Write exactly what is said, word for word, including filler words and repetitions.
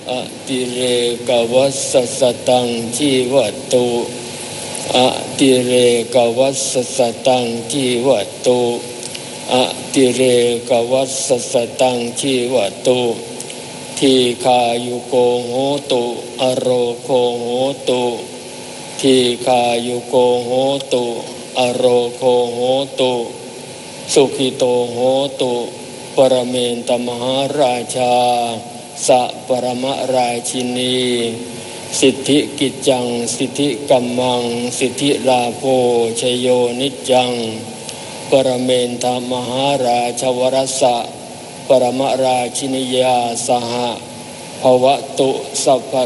อติเรกวัสสสตังชีวตุอติเรกวัสสสตังชีวตุอติเรกวัสสสตังชีวตุทีคายุโกโหตุอโรโคโหตุทีคายุโกโหตุอโรโคโหตุสุขิโตโหตุปรเมนตมหาราชาสัปรมราชินีสิทธิกิจจังสิทธิกัมมังสิทธิลาโภชโยนิจจังปรเมนตมหาราชวรสะปรมราชินียาสหภวตุสัพพ